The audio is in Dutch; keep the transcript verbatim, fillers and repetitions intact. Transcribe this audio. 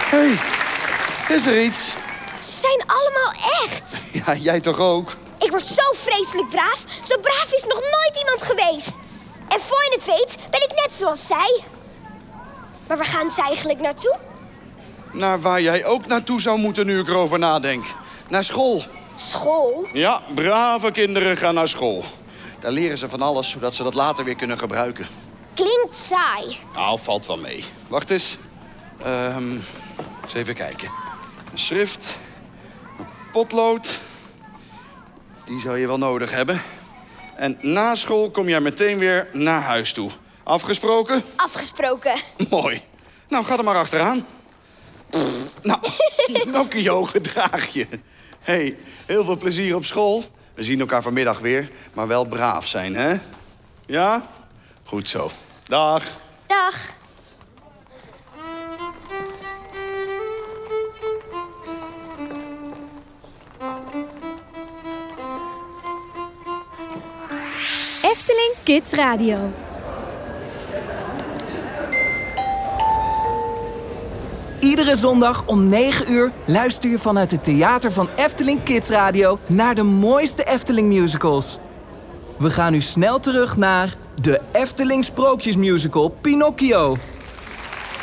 Hé, hey, is er iets? Ze zijn allemaal echt. Ja, jij toch ook? Ik word zo vreselijk braaf. Zo braaf is nog nooit iemand geweest. En voor je het weet, ben ik net zoals zij. Maar waar gaan ze eigenlijk naartoe? Naar waar jij ook naartoe zou moeten nu ik erover nadenk. Naar school. School? Ja, brave kinderen gaan naar school. Daar leren ze van alles, zodat ze dat later weer kunnen gebruiken. Klinkt saai. Nou, valt wel mee. Wacht eens. Um, eens even kijken. Een schrift. Een potlood. Die zou je wel nodig hebben. En na school kom jij meteen weer naar huis toe. Afgesproken? Afgesproken. Mooi. Nou, ga er maar achteraan. Pff, nou, Pinocchio, gedraag je. Hé, hey, heel veel plezier op school. We zien elkaar vanmiddag weer, maar wel braaf zijn, hè? Ja? Goed zo. Dag. Dag. Efteling Kids Radio. Iedere zondag om negen uur luister je vanuit het theater van Efteling Kids Radio naar de mooiste Efteling musicals. We gaan nu snel terug naar de Efteling Sprookjesmusical Pinocchio.